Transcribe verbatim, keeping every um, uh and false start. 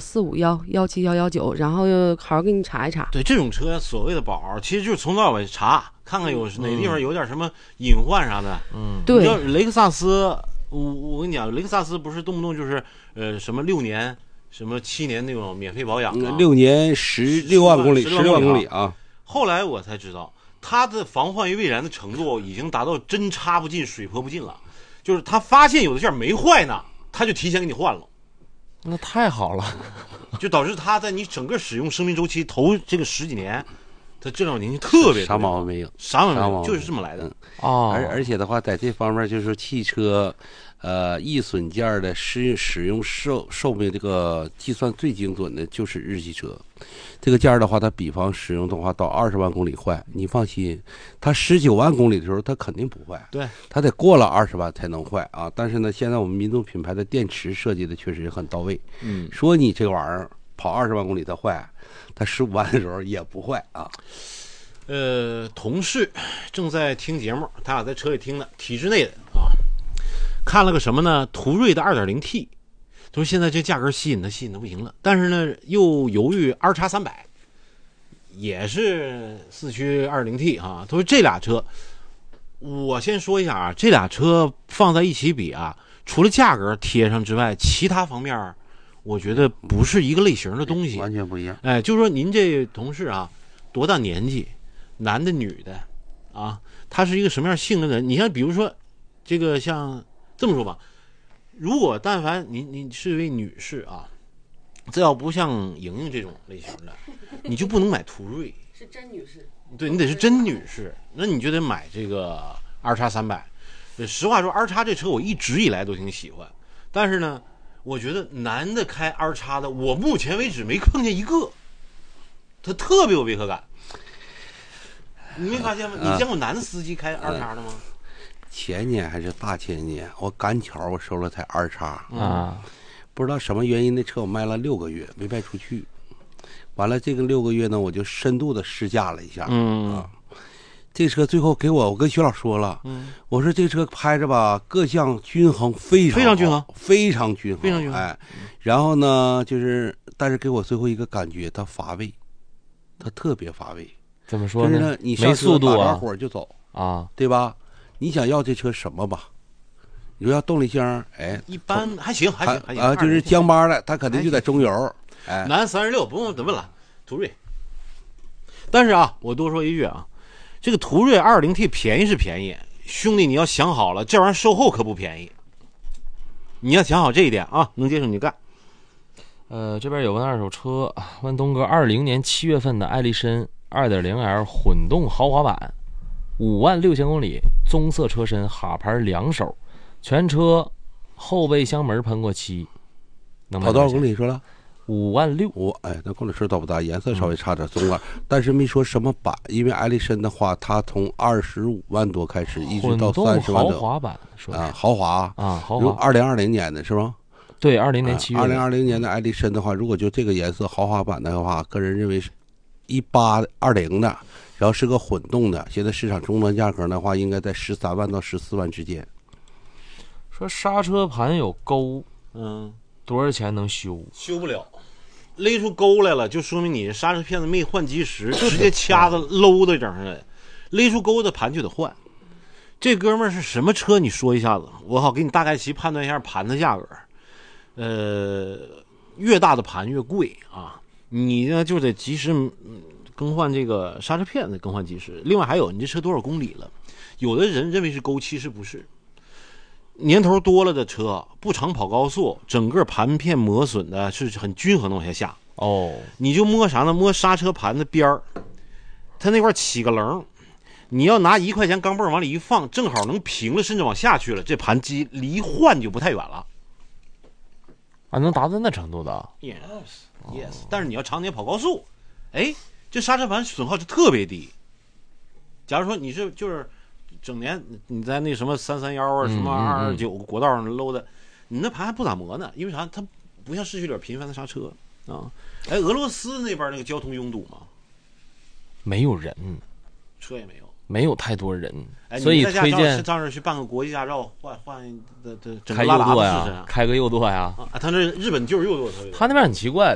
四五幺幺七幺幺九，然后好好给你查一查。 对，这种车所谓的保，其实就是从头到尾查，看看有哪地方有点什么隐患啥的。 嗯，对。 你知道雷克萨斯，我我跟你讲，雷克萨斯不是动不动就是呃什么六年、什么七年那种免费保养吗？ 六年十六万公里，十六万公里啊！ 后来我才知道，它的防患于未然的程度已经达到针插不进、水泼不进了。就是他发现有的件没坏呢，他就提前给你换了。 那太好了， 就导致他在你整个使用生命周期头这个十几年，它质量稳定性特别啥毛病没有， 啥毛病没有，就是这么来的。 哦， 而而且的话，在这方面就是汽车，呃，易损件的使使用寿寿命这个计算最精准的就是日系车。这个件的话，它比方使用的话，到二十万公里坏，你放心，它十九万公里的时候，它肯定不坏。 对， 它得过了二十万才能坏啊。但是呢，现在我们民族品牌的电池设计的确实很到位。 嗯， 说你这个玩意儿跑二十万公里它坏，它十五万的时候也不坏啊。 呃，同事正在听节目，他俩在车里听的，体制内的啊，看了个什么呢？途锐的 二点零 T。他说现在这价格吸引他吸引他不行了，但是呢又犹豫 R X 三百，也是四驱 二点零 T 啊。他说这俩车，我先说一下啊，这俩车放在一起比啊，除了价格贴上之外，其他方面我觉得不是一个类型的东西， 完全不一样。 哎，就是说您这同事啊，多大年纪，男的女的啊，他是一个什么样性格的人？你像比如说这个像这么说吧。如果但凡你你是一位女士啊，这要不像莹莹这种类型的，你就不能买途锐。 是真女士。 对，你得是真女士，那你就得买这个 R X 三百。实话说 ，R X 这车我一直以来都挺喜欢，但是呢，我觉得男的开 R X 的，我目前为止没碰见一个，他特别有违和感。你没发现吗？你见过男司机开 R X 的吗？ 前年还是大前年，我赶巧我收了台 R X 啊， 不知道什么原因，那车我卖了六个月没卖出去。完了这个六个月呢，我就深度的试驾了一下。 嗯啊，这车最后给我，我跟徐老说了， 嗯， 我说这车拍着吧，各项均衡非常非常均衡， 非常均衡， 非常均衡。 哎，然后呢，就是但是给我最后一个感觉，它乏味，它特别乏味。 怎么说呢？ 就是呢，你没速度啊， 打着火就走啊， 对吧？你想要这车什么吧？你说要动力箱，哎， 一般还行，还行，还行啊，就是江巴的，它肯定就在中油。哎， 南三十六不用怎么问了，途锐。但是啊，我多说一句啊，这个途锐 二点零 T 便宜是便宜，兄弟你要想好了，这玩意儿售后可不便宜。你要想好这一点啊，能接受你就干。 呃，这边有问二手车，问东哥，二零年七月份的艾力绅 二点零 L 混动豪华版。五万六千公里，棕色车身，哈牌两手，全车后备箱门喷过漆，能跑多少公里说了？ 五万六。 我哎，那公里数倒不大，颜色稍微差点棕了，嗯，但是没说什么版，因为艾力绅的话，它从二十五万多开始，一直到三十万多。 豪华版说啊，豪华啊，豪华。 二零二零年的是吗？ 对，二零年七月。 二零二零年的艾力绅的话，如果就这个颜色豪华版的话，个人认为是一八二零的。然后是个混动的，现在市场终端价格的话，应该在十三万到十四万之间。 说刹车盘有沟， 嗯， 多少钱能修？ 修不了，勒出沟来了，就说明你刹车片子没换及时，直接掐子搂的整上来，勒出沟的盘就得换。这哥们儿是什么车？你说一下子，我好给你大概其判断一下盘的价格。呃，越大的盘越贵啊，你呢就得及时。嗯更换这个刹车片得更换及时。另外还有你这车多少公里了？有的人认为是沟，其实不是。年头多了的车不常跑高速，整个盘片磨损的是很均衡的往下下。 哦， 你就摸啥呢？摸刹车盘的边儿，它那块起个棱，你要拿一块钱钢镚往里一放，正好能平了，甚至往下去了，这盘机离换就不太远了。 啊，能达到那程度的 ？Yes, yes、哦。但是你要常年跑高速，哎。这刹车盘损耗就特别低。假如说你是就是整年你在那什么三三幺啊，什么二二九国道上搂的，你那盘还不咋磨呢，因为啥？它不像市区里频繁的刹车啊。哎，俄罗斯那边那个交通拥堵吗？ 没有人， 车也没有， 没有太多人， 哎、 所以推荐上这去办个国际驾照，换换的的开右舵呀，开个右舵呀。 啊，他那日本就是右舵， 他那边很奇怪，